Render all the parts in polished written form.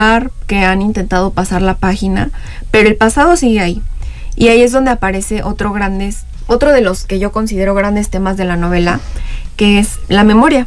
que han intentado pasar la página, pero el pasado sigue ahí. Y ahí es donde aparece otro de los que yo considero grandes temas de la novela, que es la memoria.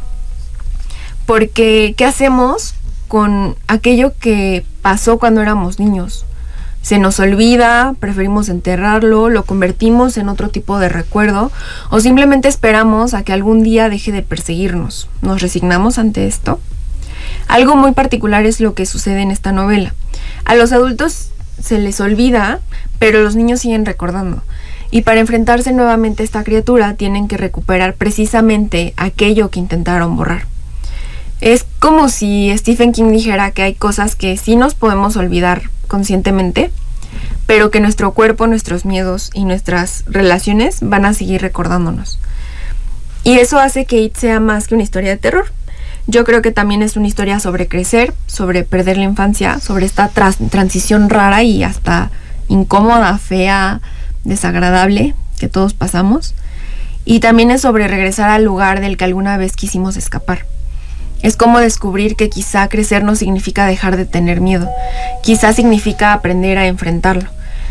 Porque, ¿qué hacemos con aquello que pasó cuando éramos niños? Se nos olvida, preferimos enterrarlo, lo convertimos en otro tipo de recuerdo, o simplemente esperamos a que algún día deje de perseguirnos. ¿Nos resignamos ante esto? Algo muy particular es lo que sucede en esta novela. A los adultos se les olvida, pero los niños siguen recordando. Y para enfrentarse nuevamente a esta criatura tienen que recuperar precisamente aquello que intentaron borrar. Es como si Stephen King dijera que hay cosas que sí nos podemos olvidar conscientemente, pero que nuestro cuerpo, nuestros miedos y nuestras relaciones van a seguir recordándonos. Y eso hace que It sea más que una historia de terror. Yo creo que también es una historia sobre crecer, sobre perder la infancia, sobre esta transición rara y hasta incómoda, fea, desagradable que todos pasamos. Y también es sobre regresar al lugar del que alguna vez quisimos escapar. Es como descubrir que quizá crecer no significa dejar de tener miedo. Quizá significa aprender a enfrentarlo.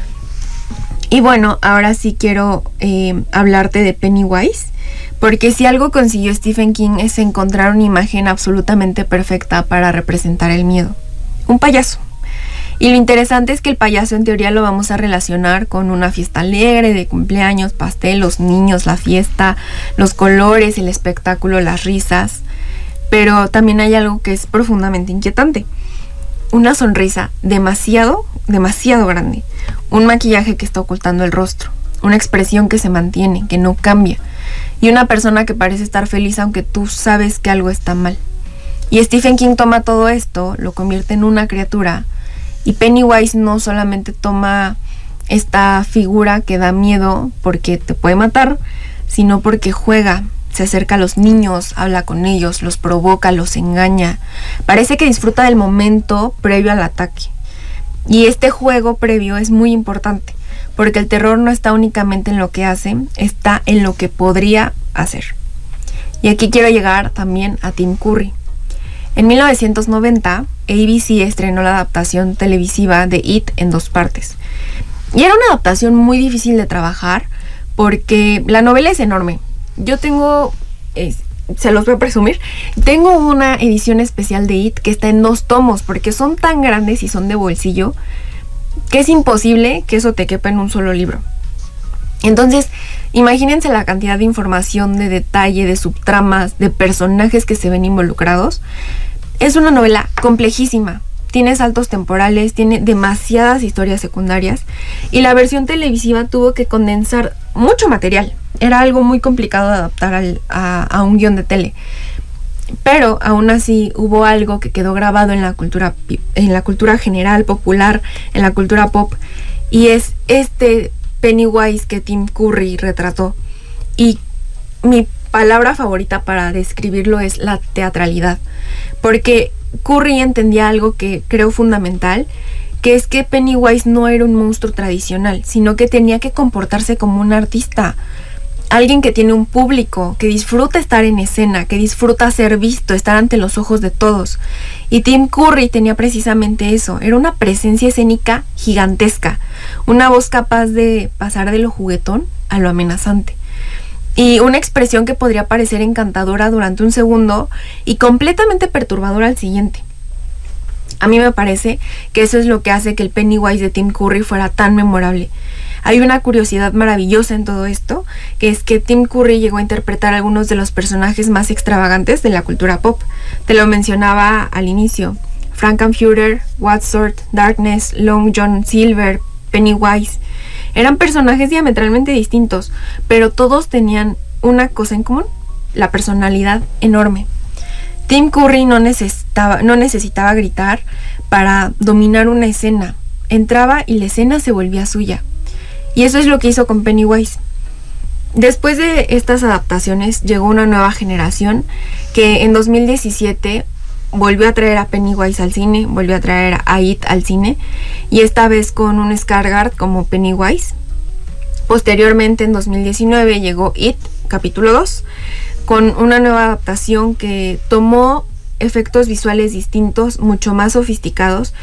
Y bueno, ahora sí quiero hablarte de Pennywise, porque si algo consiguió Stephen King es encontrar una imagen absolutamente perfecta para representar el miedo. Un payaso. Y lo interesante es que el payaso en teoría lo vamos a relacionar con una fiesta alegre de cumpleaños, pastel, los niños, la fiesta, los colores, el espectáculo, las risas. Pero también hay algo que es profundamente inquietante. Una sonrisa demasiado grande. Un maquillaje que está ocultando el rostro. Una expresión que se mantiene, que no cambia. Y una persona que parece estar feliz aunque tú sabes que algo está mal. Y Stephen King toma todo esto, lo convierte en una criatura. Y Pennywise no solamente toma esta figura que da miedo porque te puede matar, sino porque juega. Se acerca a los niños, habla con ellos, los provoca, los engaña. Parece que disfruta del momento previo al ataque. Y este juego previo es muy importante, porque el terror no está únicamente en lo que hace, está en lo que podría hacer. Y aquí quiero llegar también a Tim Curry. En 1990, ABC estrenó la adaptación televisiva de It en 2 partes. Y era una adaptación muy difícil de trabajar, porque la novela es enorme. Yo tengo, se los voy a presumir, tengo una edición especial de It que está en 2 tomos, porque son tan grandes y son de bolsillo, que es imposible que eso te quepa en un solo libro. Entonces, imagínense la cantidad de información, de detalle, de subtramas, de personajes que se ven involucrados. Es una novela complejísima. Tiene saltos temporales, tiene demasiadas historias secundarias y la versión televisiva tuvo que condensar mucho material. Era algo muy complicado de adaptar a un guión de tele. Pero aún así hubo algo que quedó grabado en la cultura general, popular, en la cultura pop, y es este Pennywise que Tim Curry retrató. Y mi palabra favorita para describirlo es la teatralidad, porque Curry entendía algo que creo fundamental, que es que Pennywise no era un monstruo tradicional, sino que tenía que comportarse como un artista, alguien que tiene un público, que disfruta estar en escena, que disfruta ser visto, estar ante los ojos de todos. Y Tim Curry tenía precisamente eso, era una presencia escénica gigantesca, una voz capaz de pasar de lo juguetón a lo amenazante. Y una expresión que podría parecer encantadora durante un segundo y completamente perturbadora al siguiente. A mí me parece que eso es lo que hace que el Pennywise de Tim Curry fuera tan memorable. Hay una curiosidad maravillosa en todo esto, que es que Tim Curry llegó a interpretar algunos de los personajes más extravagantes de la cultura pop. Te lo mencionaba al inicio: Frankenfurter, Wadsworth, Darkness, Long John Silver, Pennywise. Eran personajes diametralmente distintos, pero todos tenían una cosa en común: la personalidad enorme. Tim Curry no necesitaba gritar para dominar una escena. Entraba y la escena se volvía suya. Y eso es lo que hizo con Pennywise. Después de estas adaptaciones llegó una nueva generación que en 2017 volvió a traer a Pennywise al cine, volvió a traer a It al cine, y esta vez con un Skarsgård como Pennywise. Posteriormente, en 2019, llegó It, capítulo 2, con una nueva adaptación que tomó efectos visuales distintos, mucho más sofisticados,